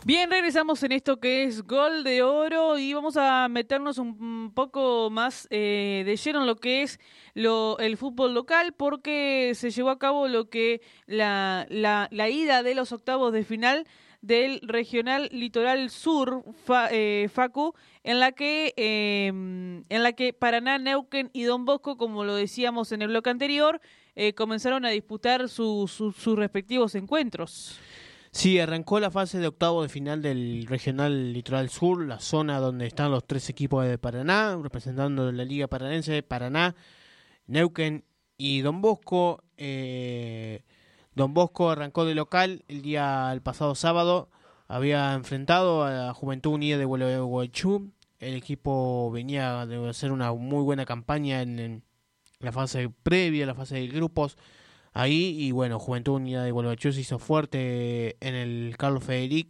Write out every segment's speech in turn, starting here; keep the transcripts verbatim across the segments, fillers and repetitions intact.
Bien, regresamos en esto que es Gol de Oro y vamos a meternos un poco más eh, de lleno en lo que es lo, el fútbol local, porque se llevó a cabo lo que la, la, la ida de los octavos de final del Regional Litoral Sur, Fa, eh, Facu, en la que eh, en la que Paraná, Neuquén y Don Bosco, como lo decíamos en el bloque anterior, eh, comenzaron a disputar su, su, sus respectivos encuentros. Sí, arrancó la fase de octavo de final del Regional Litoral Sur, la zona donde están los tres equipos de Paraná, representando la Liga Paranense, Paraná, Neuquén y Don Bosco. Eh, Don Bosco arrancó de local el día el pasado sábado, había enfrentado a la Juventud Unida de Gualeguaychú. El equipo venía de hacer una muy buena campaña en, en la fase previa, la fase de grupos. Ahí, y bueno, Juventud Unida de Gualeguaychú se hizo fuerte en el Carlos Federic.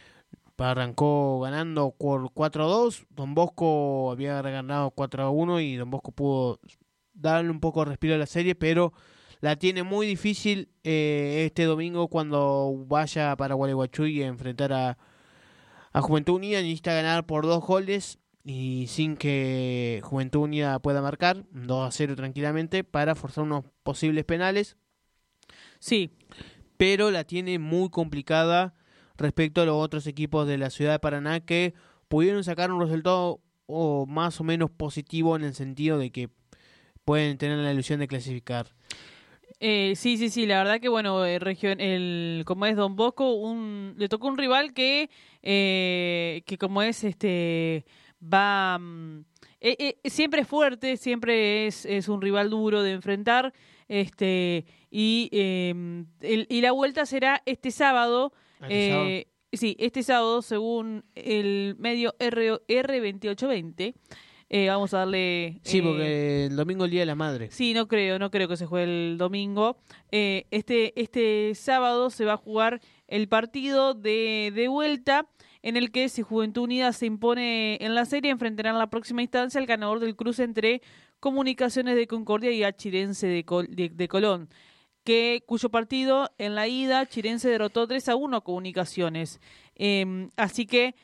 Arrancó ganando por cuatro a dos. Don Bosco había ganado cuatro a uno y Don Bosco pudo darle un poco de respiro a la serie, pero la tiene muy difícil eh, este domingo cuando vaya para Gualeguaychú y enfrentar a, a Juventud Unida. Necesita ganar por dos goles y sin que Juventud Unida pueda marcar, dos a cero tranquilamente, para forzar unos posibles penales. Sí. Pero la tiene muy complicada respecto a los otros equipos de la ciudad de Paraná que pudieron sacar un resultado o más o menos positivo en el sentido de que pueden tener la ilusión de clasificar. Eh, sí, sí, sí, la verdad que bueno, el, region, el como es Don Bosco, un, le tocó un rival que, eh, que como es, este, va, um, eh, eh, siempre es fuerte, siempre es, es un rival duro de enfrentar, este, y, eh, el, y la vuelta será este sábado, ¿Este sábado? eh, sí, este sábado, según el medio R, R veintiocho veinte. Eh, vamos a darle... Sí, eh, porque el domingo es el Día de la Madre. Sí, no creo, no creo que se juegue el domingo. Eh, este, este sábado se va a jugar el partido de, de vuelta, en el que si Juventud Unida se impone en la serie, enfrentarán en la próxima instancia al ganador del cruce entre Comunicaciones de Concordia y Achirense de, Col- de, de Colón, que cuyo partido en la ida Chirense derrotó tres a uno a Comunicaciones. Eh, así que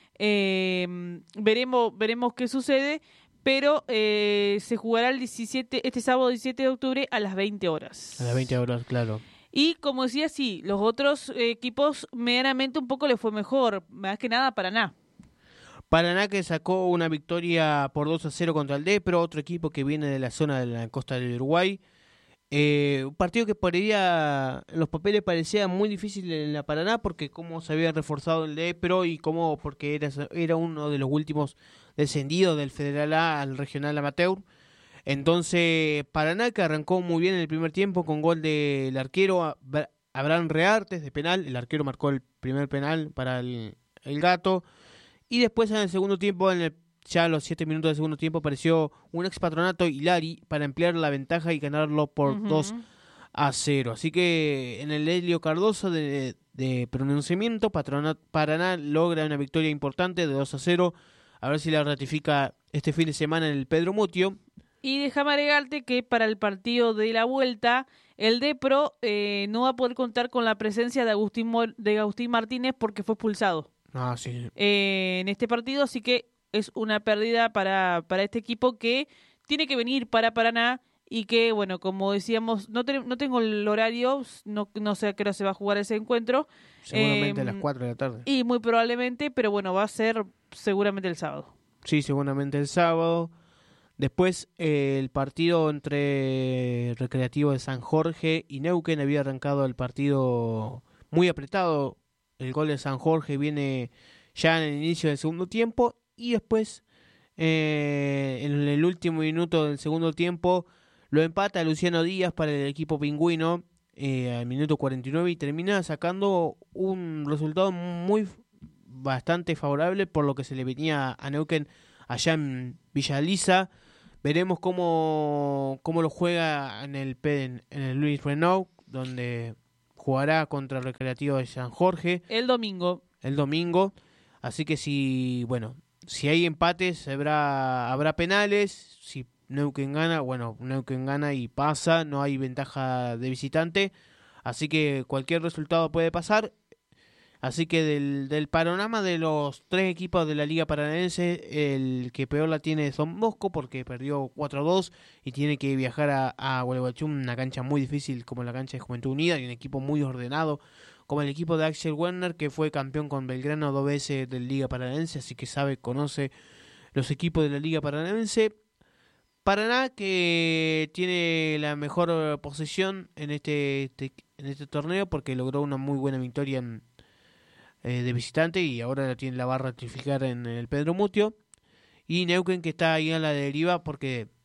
eh, veremos, veremos qué sucede. Pero eh, se jugará el diecisiete, este sábado diecisiete de octubre a las veinte horas. A las veinte horas, claro. Y como decía, sí, los otros eh, equipos medianamente un poco les fue mejor, más que nada Paraná. Paraná que sacó una victoria por dos a cero contra el Depro, otro equipo que viene de la zona de la costa del Uruguay. Eh, un partido que parecía, en los papeles parecía muy difícil en la Paraná porque como se había reforzado el Depro y como porque era, era uno de los últimos descendidos del Federal A al Regional Amateur. Entonces Paraná que arrancó muy bien en el primer tiempo con gol del arquero Abraham Reartes de penal. El arquero marcó el primer penal para el, el Gato. Y después en el segundo tiempo, en el ya a los siete minutos del segundo tiempo, apareció un ex Patronato Hilari para ampliar la ventaja y ganarlo por uh-huh. dos a cero. Así que en el Helio Cardoso de, de pronunciamiento, Patronato, Paraná logra una victoria importante de dos a cero. A ver si la ratifica este fin de semana en el Pedro Mutio. Y déjame agregarte que para el partido de la vuelta, el Depro eh, no va a poder contar con la presencia de Agustín, de Agustín Martínez porque fue expulsado ah, sí. eh, en este partido, así que es una pérdida para, para este equipo que tiene que venir para Paraná y que, bueno, como decíamos, no, te, no tengo el horario, no, no sé a qué hora se va a jugar ese encuentro. Seguramente eh, a las cuatro de la tarde. Y muy probablemente, pero bueno, va a ser seguramente el sábado. Sí, seguramente el sábado. Después eh, el partido entre Recreativo de San Jorge y Neuquén había arrancado el partido muy apretado. El gol de San Jorge viene ya en el inicio del segundo tiempo. Y después, eh, en el último minuto del segundo tiempo, lo empata Luciano Díaz para el equipo pingüino eh, al minuto cuarenta y nueve y termina sacando un resultado muy bastante favorable por lo que se le venía a Neuquén allá en Villa Elisa. Veremos cómo, cómo lo juega en el, en, en el Luis Renault, donde jugará contra el Recreativo de San Jorge. El domingo. El domingo. Así que si, bueno... Si hay empates, habrá, habrá penales. Si Neuquén gana, bueno, Neuquén gana y pasa. No hay ventaja de visitante. Así que cualquier resultado puede pasar. Así que del, del panorama de los tres equipos de la Liga Paranaense, el que peor la tiene es Don Bosco porque perdió cuatro a dos y tiene que viajar a, a Gualeguaychú, una cancha muy difícil como la cancha de Juventud Unida y un equipo muy ordenado como el equipo de Axel Werner, que fue campeón con Belgrano dos veces de Liga Paranaense, así que sabe, conoce los equipos de la Liga Paranaense. Paraná, que tiene la mejor posesión en este, este, en este torneo porque logró una muy buena victoria en Eh, de visitante y ahora la tiene la va a ratificar en el Pedro Mutio. Y Neuquén, que está ahí a la deriva porque